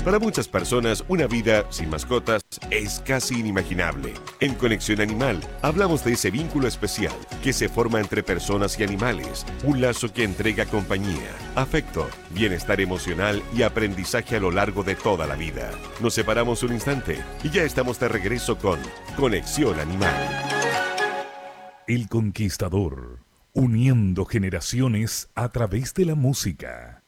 Para muchas personas, una vida sin mascotas es casi inimaginable. En Conexión Animal hablamos de ese vínculo especial que se forma entre personas y animales, un lazo que entrega compañía, afecto, bienestar emocional y aprendizaje a lo largo de toda la vida. Nos separamos un instante y ya estamos de regreso con Conexión Animal. El Conquistador, uniendo generaciones a través de la música.